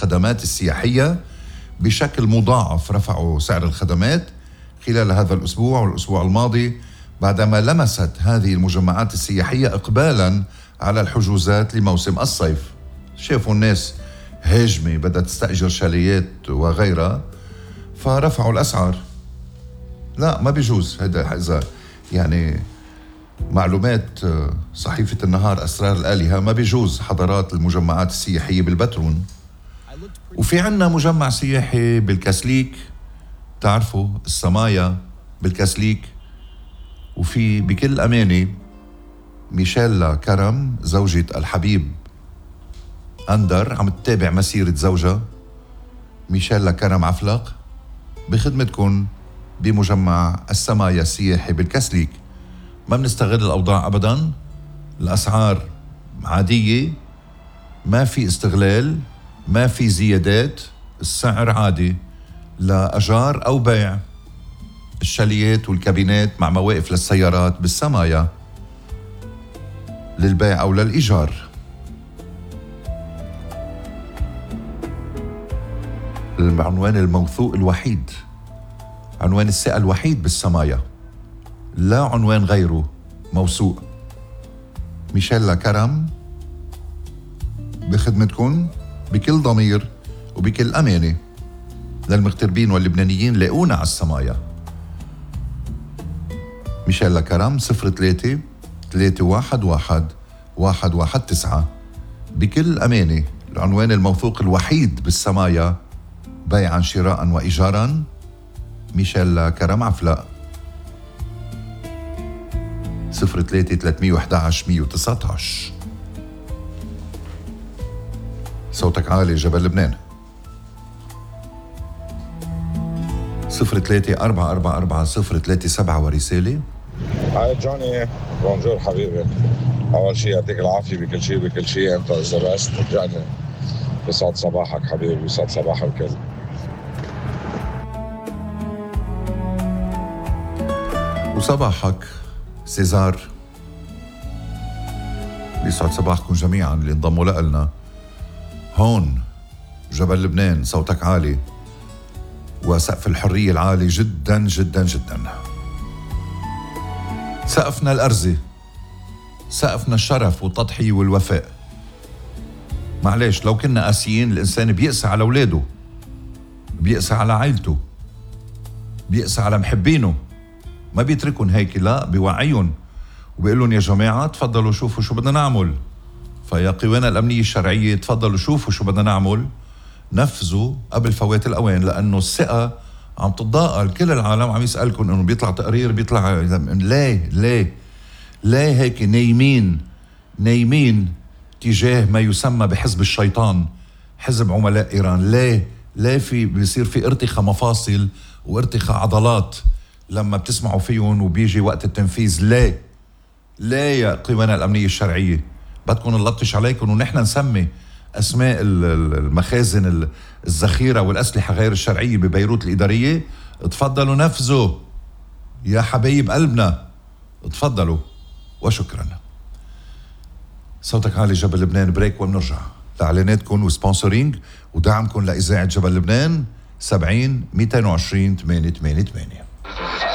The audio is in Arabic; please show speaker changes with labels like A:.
A: الخدمات السياحية بشكل مضاعف. رفعوا سعر الخدمات خلال هذا الأسبوع والأسبوع الماضي بعدما لمست هذه المجمعات السياحية إقبالا على الحجوزات لموسم الصيف. شافوا الناس هاجمة بدها تستأجر شاليات وغيرها فرفعوا الأسعار. لا، ما بيجوز هذا. إذا يعني معلومات صحيفة النهار أسرار الآلهة، ما بيجوز حضرات المجمعات السياحية بالبترون. وفي عنا مجمع سياحي بالكاسليك، تعرفوا السمايا بالكاسليك. وفي بكل أمانة ميشيلا كرم زوجة الحبيب أندر عم تتابع مسيرة زوجها ميشيلا كرم عفلق بخدمتكم بمجمع السمايا السياحي بالكاسليك. ما بنستغل الأوضاع أبداً، الأسعار عادية، ما في استغلال، ما في زيادات، السعر عادي لأجار أو بيع الشاليات والكابينات مع مواقف للسيارات بالسمايا للبيع أو للإيجار. العنوان الموثوق الوحيد، عنوان الثقة الوحيد بالسمايا، لا عنوان غيره موثوق. ميشيلا كرم بخدمتكم بكل ضمير وبكل أمانة للمغتربين واللبنانيين. لاقونا على السمايا. ميشيلا كرم 03-311-119 بكل أمانة. العنوان الموثوق الوحيد بالسمايا بيعا شراء وإيجارا. ميشيلا كرم عفلق 03-311-119. صوتك عالي جبل لبنان 03-444-037 ورسالة.
B: هاي جوني، بونجور حبيبي. أول شيء يعطيك العافية بكل شيء أنت إذا بس جوني. يسعد صباحك حبيبي، يسعد صباح الكل.
A: وصباحك سيزار، يسعد صباحكم جميعا اللي انضموا لنا. هون جبل لبنان صوتك عالي وسقف الحرية العالي جدا جدا جدا. سقفنا الأرزي، سقفنا الشرف والتضحية والوفاء. معلش لو كنا قاسيين، الإنسان بيقسى على أولاده، بيقسى على عائلته، بيقسى على محبينه، ما بيتركن هيك، لا بيوعيهم وبيقول لهم يا جماعة تفضلوا شوفوا شو بدنا نعمل. فيا قوانا الأمنية الشرعية تفضلوا شوفوا شو بدنا نعمل، نفذوا قبل فوات الأوان، لأنه الثقة عم تتضاءل. كل العالم عم يسألكم إنه بيطلع تقرير، بيطلع ليه هيك نايمين تجاه ما يسمى بحزب الشيطان، حزب عملاء إيران. ليه بيصير في ارتخاء مفاصل وارتخاء عضلات لما بتسمعوا فيهم وبيجي وقت التنفيذ؟ ليه يا قوانا الأمنية الشرعية؟ بدكم نلطش عليكم ونحن نسمي أسماء المخازن الذخيرة والأسلحة غير الشرعية ببيروت الإدارية؟ اتفضلوا نفذوا يا حبايب قلبنا، اتفضلوا وشكرا. صوتك عالي جبل لبنان. بريك وبنرجع لإعلاناتكم وسبونسرينج ودعمكم لإذاعة جبل لبنان. 70-220-888.